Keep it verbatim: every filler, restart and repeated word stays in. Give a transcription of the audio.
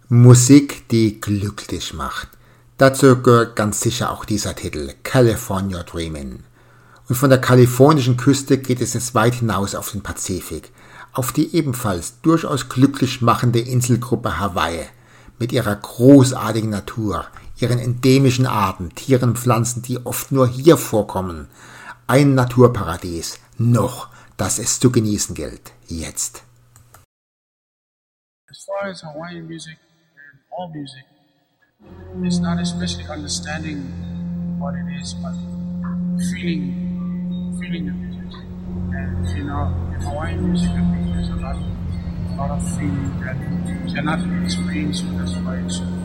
Musik, die glücklich macht. Dazu gehört ganz sicher auch dieser Titel, California Dreamin'. Und von der kalifornischen Küste geht es jetzt weit hinaus auf den Pazifik, auf die ebenfalls durchaus glücklich machende Inselgruppe Hawaii, mit ihrer großartigen Natur, ihren endemischen Arten, Tieren und Pflanzen, die oft nur hier vorkommen. Ein Naturparadies, noch, das es zu genießen gilt, jetzt. As far as Hawaiian music and all music, it's not especially understanding what it is, but feeling, feeling the music. And you know, in Hawaiian music, I think there's a lot, a lot of feeling that cannot be explained, so that's why it's so